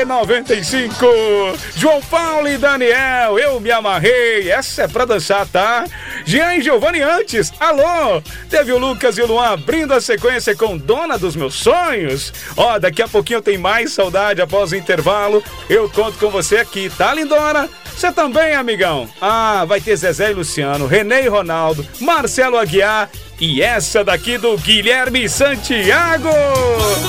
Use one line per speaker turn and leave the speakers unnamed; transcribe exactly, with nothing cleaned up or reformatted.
noventa e cinco. João Paulo e Daniel, eu me amarrei. Essa é pra dançar, tá? Jean e Giovanni antes, alô. Teve o Lucas e o Luan abrindo a sequência com Dona dos Meus Sonhos. Ó, daqui a pouquinho tem mais saudade após o intervalo. Eu conto com você aqui, tá, lindona? Você também, amigão? Ah, vai ter Zezé e Luciano, René e Ronaldo, Marcelo Aguiar e essa daqui do Guilherme Santiago.